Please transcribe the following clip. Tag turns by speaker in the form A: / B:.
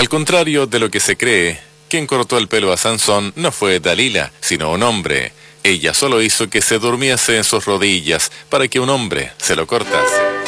A: contrario de lo que se cree, quien cortó el pelo a Sansón no fue Dalila, sino un hombre. Ella solo hizo que se durmiese en sus rodillas para que un hombre se lo cortase.